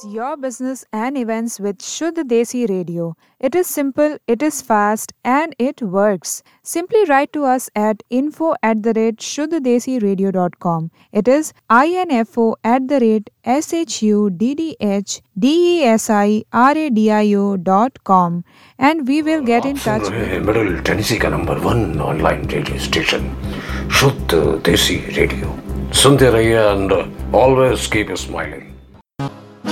your business and events with Shuddh Desi Radio. It is simple, it is fast, and it works. Simply write to us at info@shuddhadesiradio.com. It is info@shuddhadesiradio.com, and we will get in आप सुन touch रहे with हैं you. Middle Tennessee का number 1 online radio station शुद्ध देसी radio. सुनते रहिए and always keep smiling.